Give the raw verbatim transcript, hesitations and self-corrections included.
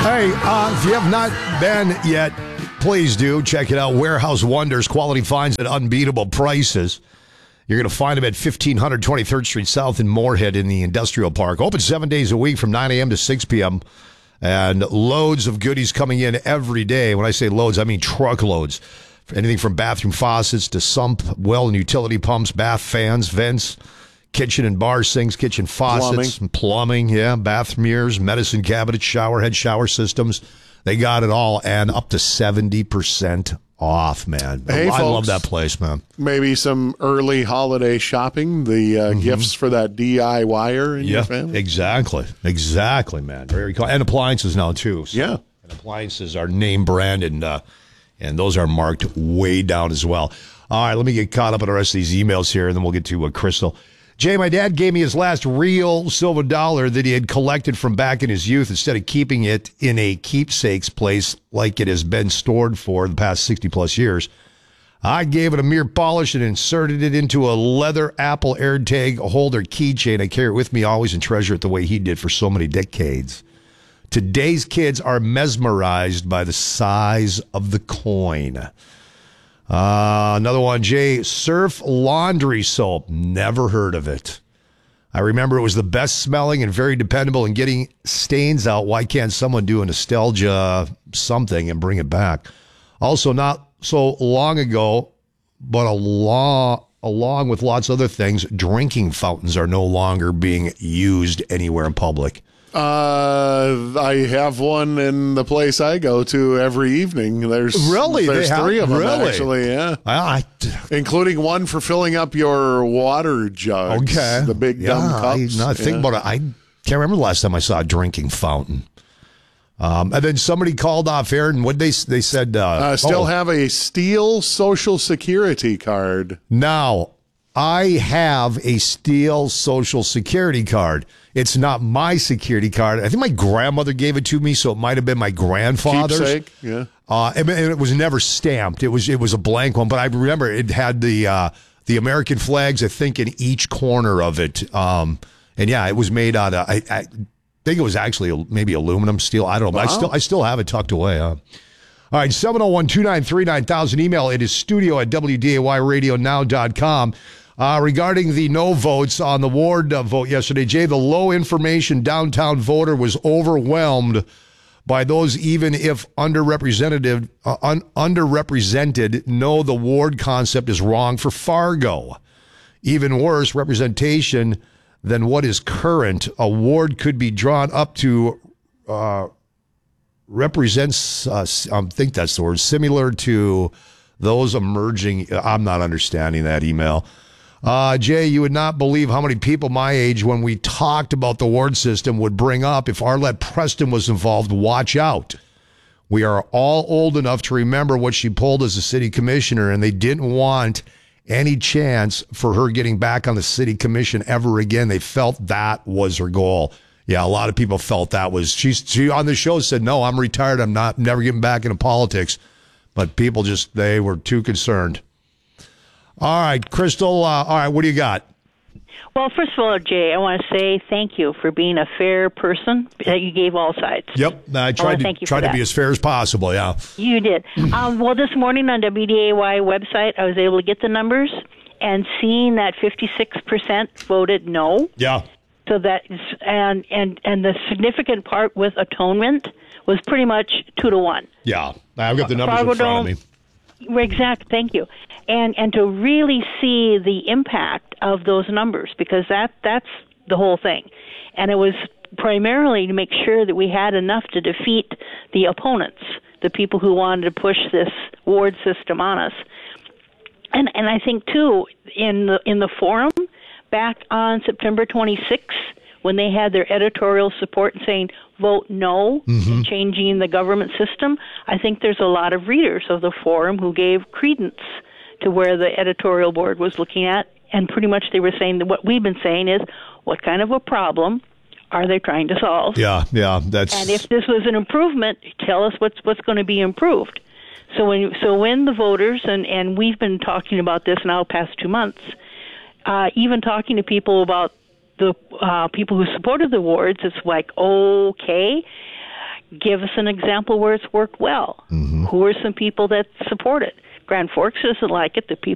Hey, uh, if you have not been yet, please do. Check it out. Warehouse Wonders, quality finds at unbeatable prices. You're going to find them at fifteen hundred twenty-third Street South in Moorhead in the Industrial Park. Open seven days a week from nine a.m. to six p.m. And loads of goodies coming in every day. When I say loads, I mean truckloads. Anything from bathroom faucets to sump, well, and utility pumps, bath fans, vents, kitchen and bar sinks, kitchen faucets, plumbing, plumbing yeah, bath mirrors, medicine cabinets, shower head, shower systems. They got it all, and up to seventy percent off, man. Hey, I folks, love that place, man. Maybe some early holiday shopping, the uh, mm-hmm. gifts for that DIYer in yeah, your family. Exactly. Exactly, man. Very cool. And appliances now, too. So, yeah. And appliances are name brand, and, uh, and those are marked way down as well. All right, let me get caught up on the rest of these emails here, and then we'll get to uh, Crystal. Jay, my dad gave me his last real silver dollar that he had collected from back in his youth instead of keeping it in a keepsakes place like it has been stored for the past sixty plus years. I gave it a mere polish and inserted it into a leather Apple AirTag holder keychain. I carry it with me always and treasure it the way he did for so many decades. Today's kids are mesmerized by the size of the coin. Uh, another one, Jay, Surf Laundry Soap. Never heard of it. I remember it was the best smelling and very dependable in getting stains out. Why can't someone do a nostalgia something and bring it back? Also, not so long ago, but a law, along with lots of other things, drinking fountains are no longer being used anywhere in public. Uh, I have one in the place I go to every evening. There's really there's they three have, of them really? actually. Yeah, I, including one for filling up your water jugs. Okay, the big yeah, dumb cups. I, I think yeah. about it. I can't remember the last time I saw a drinking fountain. Um, and then somebody called off air, and what they they said, uh, uh, still oh, have a steel Social Security card. Now, I have a steel Social Security card. It's not my security card. I think my grandmother gave it to me, so it might have been my grandfather's. Keepsake, yeah. Uh, and, and it was never stamped. It was it was a blank one, but I remember it had the uh, the American flags, I think, in each corner of it. Um, and yeah, it was made out of, I, I think it was actually maybe aluminum, steel. I don't know. But wow. I still I still have it tucked away. Huh? All right, seven oh one, two nine three, nine thousand. Email, it is studio at W D A Y radio now dot com. Uh, regarding the no votes on the Ward uh, vote yesterday, Jay, the low information downtown voter was overwhelmed by those, even if underrepresented, uh, un- underrepresented, know the Ward concept is wrong for Fargo. Even worse, representation than what is current. A ward could be drawn up to uh, represents, uh, I think that's the word, similar to those emerging. I'm not understanding that email. Uh, Jay, you would not believe how many people my age, when we talked about the ward system, would bring up if Arlette Preston was involved. Watch out. We are all old enough to remember what she pulled as a city commissioner, and they didn't want any chance for her getting back on the city commission ever again. They felt that was her goal. Yeah, a lot of people felt that was, she's, she on the show said, no, I'm retired. I'm not, never getting back into politics. But people just, they were too concerned. All right, Crystal, uh, all right, what do you got? Well, first of all, Jay, I want to say thank you for being a fair person that you gave all sides. Yep, I tried I to try to be as fair as possible, yeah. You did. um, well, this morning on W D A Y website, I was able to get the numbers, and seeing that fifty-six percent voted no. Yeah. So that is, and, and, and the significant part with atonement was pretty much two to one. Yeah, I've got the numbers Fargo in front of me. Exact. Thank you. And and to really see the impact of those numbers, because that that's the whole thing. And it was primarily to make sure that we had enough to defeat the opponents, the people who wanted to push this ward system on us. And and I think too, in the in the forum back on September twenty-sixth, when they had their editorial support saying vote no, mm-hmm. changing the government system, I think there's a lot of readers of the forum who gave credence to where the editorial board was looking at, and pretty much they were saying that what we've been saying is, what kind of a problem are they trying to solve? Yeah, yeah, that's. And if this was an improvement, tell us what's what's going to be improved. So when so when the voters, and, and we've been talking about this now past two months, uh, even talking to people about the uh, people who supported the wards, it's like, okay, give us an example where it's worked well. Mm-hmm. Who are some people that support it? Grand Forks doesn't like it. The people